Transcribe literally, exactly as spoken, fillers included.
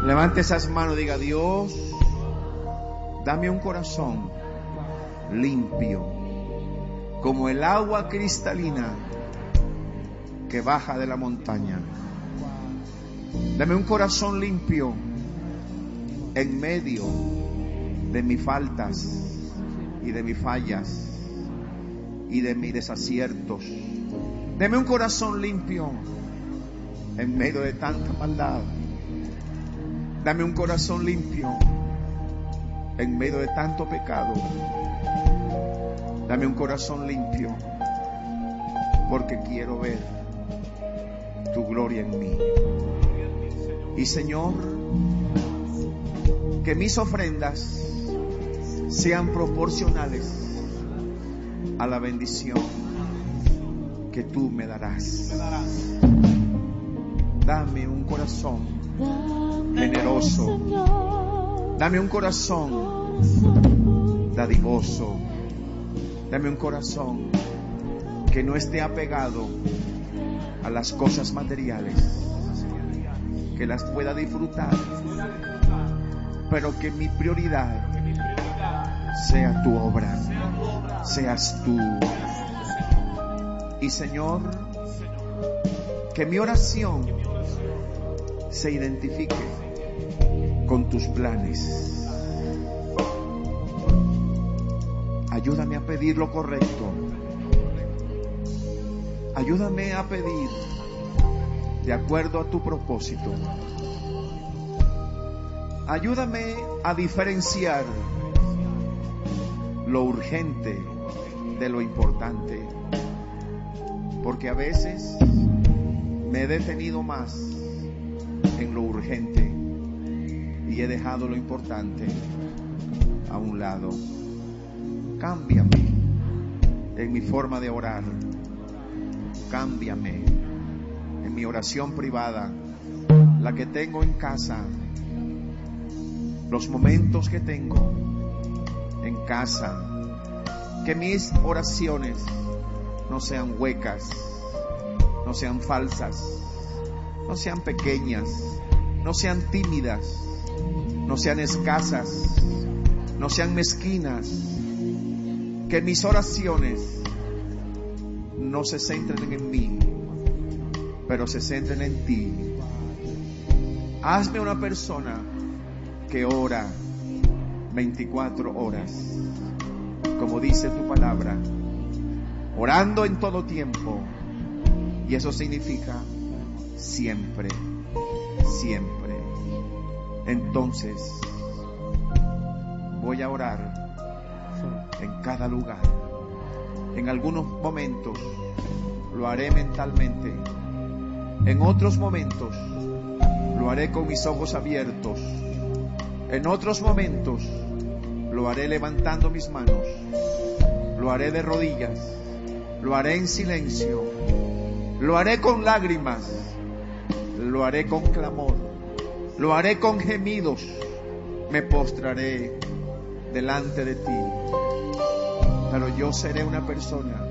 Levante esas manos y diga: Dios, dame un corazón limpio, como el agua cristalina que baja de la montaña. Dame un corazón limpio en medio de mis faltas y de mis fallas y de mis desaciertos. Dame un corazón limpio en medio de tanta maldad. Dame un corazón limpio en medio de tanto pecado. Dame un corazón limpio, porque quiero ver tu gloria en mí. Y Señor, que mis ofrendas sean proporcionales a la bendición que tú me darás. Dame un corazón generoso. Dame un corazón dadivoso. Dame un corazón que no esté apegado a las cosas materiales, que las pueda disfrutar, pero que mi prioridad sea tu obra, seas tú. Y Señor, que mi oración se identifique con tus planes. Ayúdame a pedir lo correcto. Ayúdame a pedir de acuerdo a tu propósito. Ayúdame a diferenciar lo urgente de lo importante, porque a veces me he detenido más en lo urgente y he dejado lo importante a un lado. Cámbiame en mi forma de orar. Cámbiame en mi oración privada, la que tengo en casa, los momentos que tengo en casa. Que mis oraciones no sean huecas, no sean falsas, no sean pequeñas, no sean tímidas, no sean escasas, no sean mezquinas. Que mis oraciones no se centren en mí, pero se centren en ti. Hazme una persona que ora veinticuatro horas, como dice tu palabra, orando en todo tiempo. Y eso significa siempre, siempre. Entonces voy a orar en cada lugar. En algunos momentos lo haré mentalmente, en otros momentos lo haré con mis ojos abiertos, en otros momentos lo haré levantando mis manos, lo haré de rodillas, lo haré en silencio, lo haré con lágrimas, lo haré con clamor, lo haré con gemidos. Me postraré delante de ti, pero yo seré una persona